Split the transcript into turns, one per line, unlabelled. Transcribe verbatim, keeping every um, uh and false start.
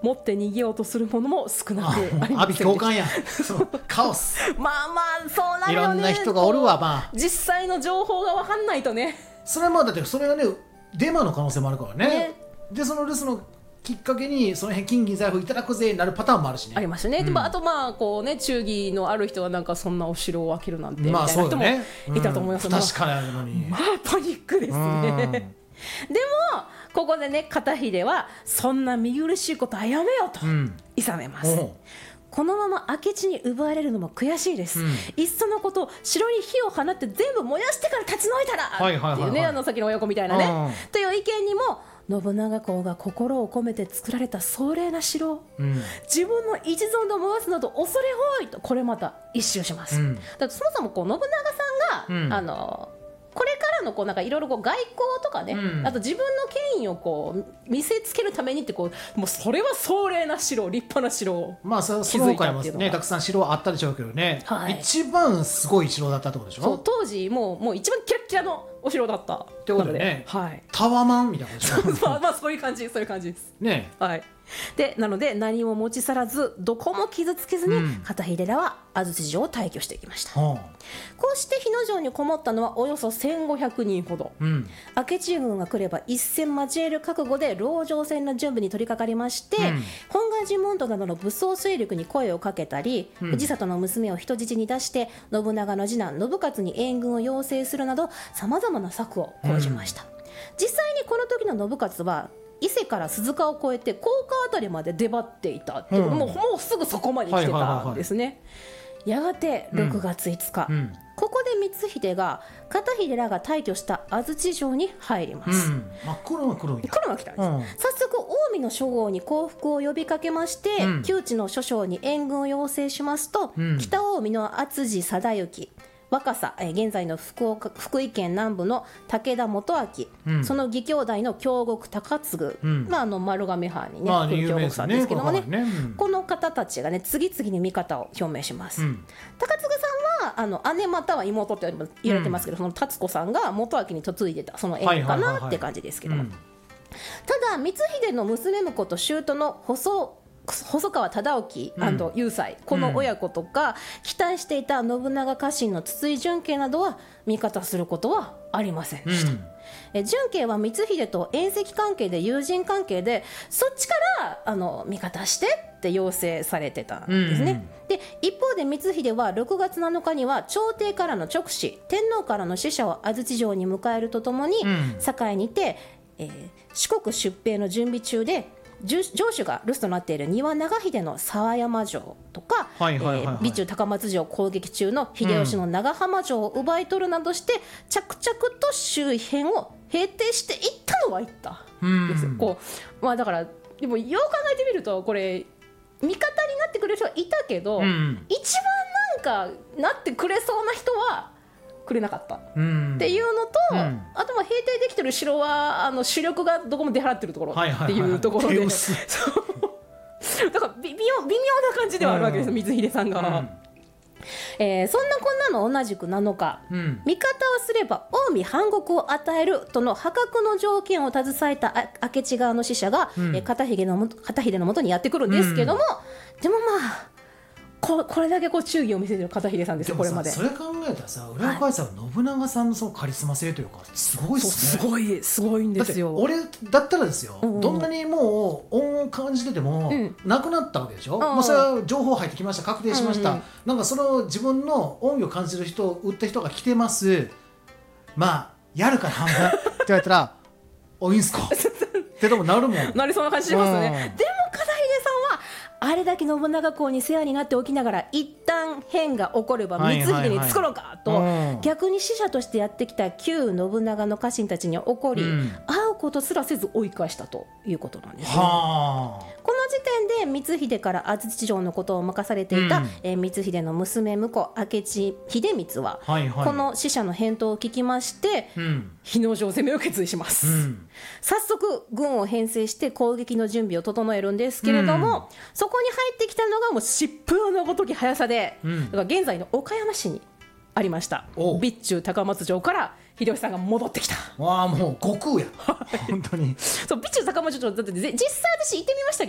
持って逃げようとするものも少なくありませんでした。
阿鼻共感やそうカオス
まあまあそうなるよね。
いろんな人がおるわ。まあ
実際の情報が分かんないとね。
それはまあだってそれがねデマの可能性もあるからね。
ね
でその留守のきっかけにその辺金銀財宝いただくぜになるパターンもあるしね。
ありますね、うん、でもあとまあこうね忠義のある人はなんかそんなお城を開けるなんてみたいな人もいたと思います、
まあそうよね、うん、確かにあるのに
まあパニックですね、うん、でもここでね片秀はそんな見苦しいことはやめようといさめます、うん、このまま明智に奪われるのも悔しいです、うん、いっそのこと城に火を放って全部燃やしてから立ち退いたら、はいはいはいはい、っていうねあの先の親子みたいなね、うん、という意見にも信長公が心を込めて作られた壮麗な城、うん、自分の一存で思わすなど恐れ多いとこれまた一周します、うん、だってそもそもこう信長さんが、うん、あのこれからのこうなんかいろいろこう外交とかね、うん、あと自分の権威をこう見せつけるためにってこうもうそれは壮麗な城立派な城を
まあその他にもねたくさん城はあったでしょうけどね、はい、一番すごい城だったってことでしょ。
そう当時もうもう一番キラッキラのお城だった
ってことでね、
はい、
タワマンみたいなことでしょ
まあまあそういう感じそういう感じです
ね。
はいでなので何も持ち去らずどこも傷つけずに、うん、片秀らは安土城を退去していきました、うん、こうして日野城にこもったのはおよそせんごひゃくにんほど、うん、明智軍が来れば一戦交える覚悟で籠城戦の準備に取り掛かりまして、うん、本願寺門徒などの武装勢力に声をかけたり、うん、藤里の娘を人質に出して信長の次男信雄に援軍を要請するなどさまざまな策を講じました、うん、実際にこの時の信雄は伊勢から鈴鹿を越えて甲賀あたりまで出張っていたっていう、うん、もう、もうすぐそこまで来てたんですね、はいはいはいはい、やがてろくがついつか、うん、ここで光秀が片秀らが退去した安土城に入ります、うん、
まあ、黒は黒い
黒は来たんです、うん、早速近江の諸侯に降伏を呼びかけまして、うん、旧知の諸将に援軍を要請しますと、うん、北近江の厚地貞行若狭、えー、現在の 福, 岡福井県南部の武田元明、うん、その義兄弟の京極高次、うんまあ、あの丸亀藩にね、まあ、京極さんですけども ね, ね、うん、この方たちがね次々に味方を表明します、うん、高次さんはあの姉または妹って言われてますけど、うん、その達子さんが元明に嫁いでたその縁かなって感じですけども、ただ光秀の娘婿と舅の細細川忠興雄斎、うん、この親子とか、うん、期待していた信長家臣の筒井純慶などは味方することはありませんでした、うん、え純慶は光秀と縁戚関係で友人関係でそっちからあの味方してって要請されてたんですね、うん、で一方で光秀はろくがつなのかには朝廷からの勅使天皇からの使者を安土城に迎えるとともに、うん、堺にて、えー、四国出兵の準備中で城主が留守となっている丹羽長秀の沢山城とか備中高松城攻撃中の秀吉の長浜城を奪い取るなどして、うん、着々と周辺を平定していったのはいったんですよ、うんこうまあ、だからでもよく考えてみるとこれ味方になってくれる人はいたけど、うん、一番なんかなってくれそうな人はくれなかったっていうのと、うん、あとまあ平定できてる城はあの主力がどこも出払ってるところっていうところで、はいはいはいはい、そうだから微妙、微妙な感じではあるわけです、うん、光秀さんが、うんえー、そんなこんなの同じくなのか、うん、味方をすれば近江半国を与えるとの破格の条件を携えた明智側の使者が、うんえー、片秀のも片秀のもとにやってくるんですけども、うん、でもまあこ, これだけこう忠義を見せてる片秀さんですよ。これまで
それ考えたらさ裏返さん信長さんのそのカリスマ性というかすごいですね。
すごいすごいんですよ。
だって俺だったらですよ、うんうん、どんなにもう恩を感じてても、うん、なくなったわけでしょ、うんまあ、それは情報入ってきました確定しました、うんうん、なんかその自分の恩義を感じる人売った人が来てますまあやるから半分って言われたらおいんすかってでもなるもん
なりそうな感じしますよね、うん、でも片秀さんはあれだけ信長公に世話になっておきながら一旦変が起これば光秀につくのかと、はいはいはい、逆に使者としてやってきた旧信長の家臣たちに怒り、うん、会うことすらせず追い返したということなんですね。はこの時点で光秀から安土城のことを任されていた、うんえー、光秀の娘婿明智秀光は、はいはい、この使者の返答を聞きまして、うん、日野城攻めを決意します、うん、早速軍を編成して攻撃の準備を整えるんですけれども、うん、そこに入ってきたのがもう疾風のごとき速さで、うん、だから現在の岡山市にありました備中高松城から秀吉さんが戻ってきた。
わあもう悟空や本当に
そう備中高松城だって実際私行ってみましたけど